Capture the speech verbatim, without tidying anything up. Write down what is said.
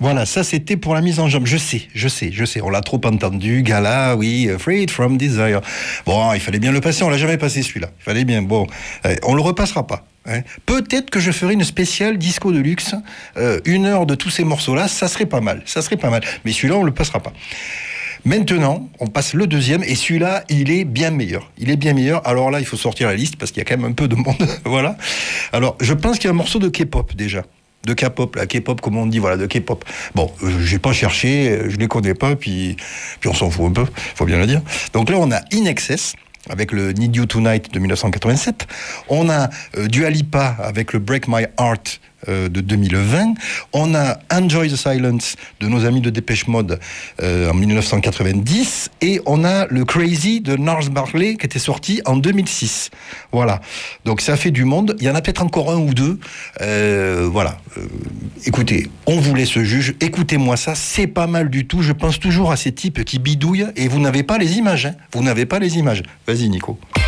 Voilà, ça c'était pour la mise en jambe. Je sais, je sais, je sais. On l'a trop entendu, gala, oui, Freed from Desire. Bon, il fallait bien le passer, on l'a jamais passé celui-là. Il fallait bien, bon, euh, on le repassera pas. Hein. Peut-être que je ferai une spéciale disco de luxe, euh, une heure de tous ces morceaux-là, ça serait pas mal, ça serait pas mal. Mais celui-là, on le passera pas. Maintenant, on passe le deuxième, et celui-là, il est bien meilleur. Il est bien meilleur. Alors là, il faut sortir la liste, parce qu'il y a quand même un peu de monde. Voilà. Alors, je pense qu'il y a un morceau de K-pop, déjà. De K-pop, la K-pop, comme on dit, voilà, de K-pop. Bon, euh, j'ai pas cherché, je les connais pas, puis, puis on s'en fout un peu, faut bien le dire. Donc là, on a In Excess, avec le Need You Tonight de dix-neuf cent quatre-vingt-sept. On a euh, Dua Lipa avec le Break My Heart euh, de deux mille vingt. On a Enjoy the Silence de nos amis de Dépêche Mode euh, en dix-neuf cent quatre-vingt-dix. Et on a le Crazy de Gnarls Barkley qui était sorti en deux mille six. Voilà. Donc ça fait du monde. Il y en a peut-être encore un ou deux. Euh, voilà. Euh, écoutez, on vous laisse juge. Écoutez-moi ça, c'est pas mal du tout. Je pense toujours à ces types qui bidouillent et vous n'avez pas les images. Hein. Vous n'avez pas les images. Vas-y, Nico.